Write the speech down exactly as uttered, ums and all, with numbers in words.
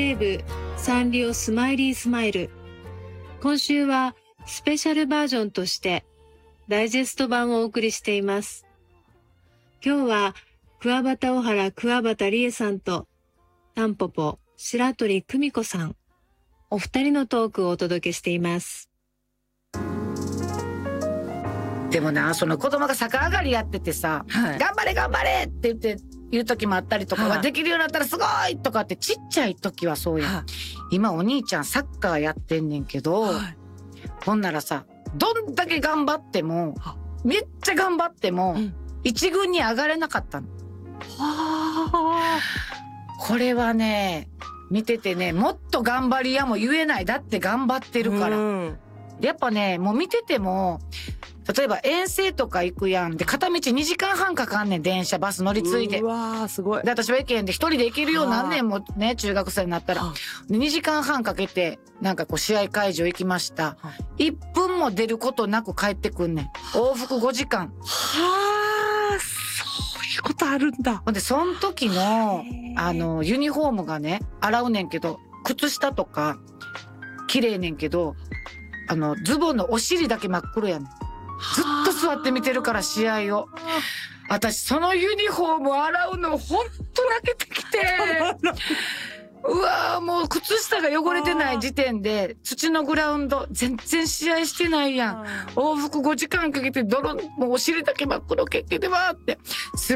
ェーブサンリオスマイリースマイル。今週はスペシャルバージョンとしてダイジェスト版をお送りしています。今日は桑畑小原桑畑理恵さんとタンポポ白鳥久美子さん、お二人のトークをお届けしています。 でもな、その子供が逆上がりやっててさ、はい、頑張れ頑張れって言って言う時もあったりとかは、はい、できるようになったらすごいとかってちっちゃい時はそうやん、はい、今お兄ちゃんサッカーやってんねんけど、はい、ほんならさ、どんだけ頑張ってもめっちゃ頑張っても、うん、一軍に上がれなかったの。はこれはね、見ててね、もっと頑張りやも言えない。だって頑張ってるから、うん、やっぱね、もう見てても、例えば遠征とか行くやんで、片道にじかんはんかかんねん、電車バス乗り継いで。 うわーすごい。 で私は行けんで一人で行けるようになんねんもね、中学生になったら。でにじかんはんかけてなんかこう試合会場行きました。いっぷんも出ることなく帰ってくんねん。往復ごじかん。 はあ、そういうことあるんだ。 ほんでその時のあのユニフォームがね、洗うねんけど、靴下とか綺麗ねんけど、あのズボンのお尻だけ真っ黒やねん。ずっと座って見てるから試合を。私そのユニフォーム洗うのほんと泣けてきてうわー、もう靴下が汚れてない時点で土のグラウンド全然試合してないやん。往復ごじかんかけて泥、もうお尻だけ真っ黒けっけでわーって。